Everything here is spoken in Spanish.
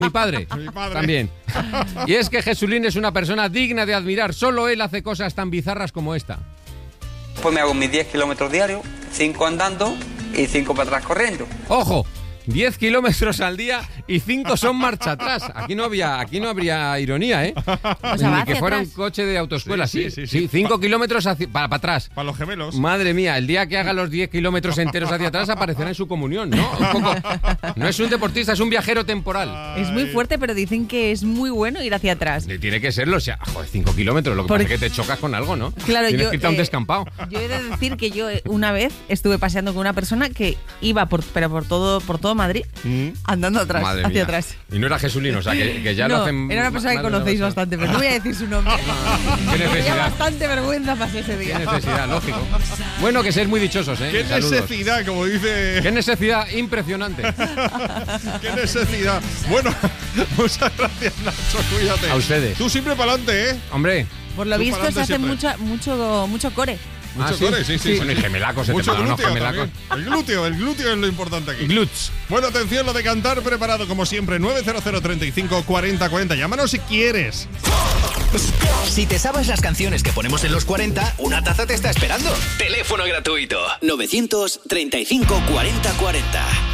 Mi padre. También. Y es que Jesulín es una persona digna de admirar. Solo él hace cosas tan bizarras como esta. Pues me hago mis 10 kilómetros diarios, 5 andando y 5 para atrás corriendo. ¡Ojo! 10 kilómetros al día y 5 son marcha atrás. Aquí no habría ironía, ¿eh? O sea, Ni que fuera un coche de autoescuela. Sí, 5 kilómetros para atrás. Para los gemelos. Madre mía, el día que haga los 10 kilómetros enteros hacia atrás aparecerá en su comunión, ¿no? No es un deportista, es un viajero temporal. Es muy fuerte, pero dicen que es muy bueno ir hacia atrás. Tiene que serlo, o sea, joder, 5 kilómetros, lo que pasa es que te chocas con algo, ¿no? Claro, Tienes que irte a un descampado. Yo he de decir que yo una vez estuve paseando con una persona que iba por todo Madrid andando atrás, Madre hacia mía. atrás. Y no era Jesulín, o sea, que ya no, lo hacen. era una persona que conocéis bastante, pero no voy a decir su nombre. Qué Me dio necesidad. bastante vergüenza pasé ese día. Qué necesidad, lógico. Bueno, que seáis muy dichosos, ¿eh? Qué Saludos. necesidad, como dice. Qué necesidad impresionante. Qué necesidad. Bueno, muchas gracias, Nacho, cuídate. A ustedes. Tú siempre para adelante, ¿eh? Hombre. Por lo Tú visto pa'lante se hace siempre. mucho core. Mucho ¿sí? core, sí. Bueno, y gemelacos, se te Mucho pagan unos glúteo gemelacos. también. El glúteo es lo importante aquí. Glutz. Bueno, atención, lo de cantar preparado como siempre. 900 35 40 40. Llámanos si quieres. Si te sabes las canciones que ponemos en los 40, una taza te está esperando. Teléfono gratuito 935 40 40.